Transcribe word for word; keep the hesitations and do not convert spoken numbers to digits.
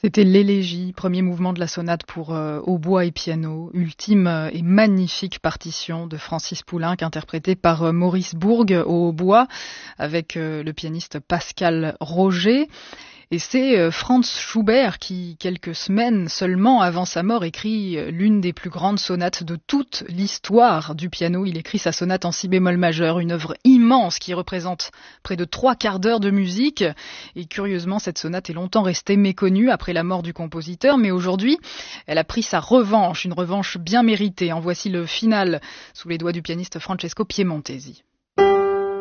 C'était l'élégie, premier mouvement de la sonate pour euh, hautbois et piano, ultime euh, et magnifique partition de Francis Poulenc, interprétée par euh, Maurice Bourg au hautbois, avec euh, le pianiste Pascal Roger. Et c'est euh, Franz Schubert qui, quelques semaines seulement avant sa mort, écrit euh, l'une des plus grandes sonates de toute l'histoire du piano. Il écrit sa sonate en si bémol majeur, une œuvre immense qui représente près de trois quarts d'heure de musique. Et curieusement, cette sonate est longtemps restée méconnue après la mort du compositeur, mais aujourd'hui, elle a pris sa revanche, une revanche bien méritée. En voici le final sous les doigts du pianiste Francesco Piemontesi.